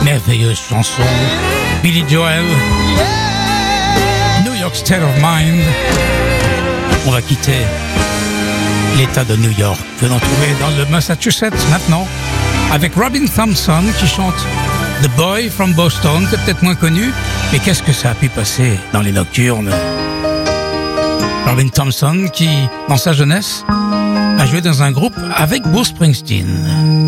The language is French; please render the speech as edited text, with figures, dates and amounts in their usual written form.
merveilleuse chanson. Billy Joel, New York State of Mind. On va quitter l'État de New York, que l'on trouvait dans le Massachusetts maintenant, avec Robin Thompson qui chante The Boy from Boston, c'est peut-être moins connu, mais qu'est-ce que ça a pu passer dans les nocturnes. Robin Thompson qui, dans sa jeunesse, a joué dans un groupe avec Bruce Springsteen.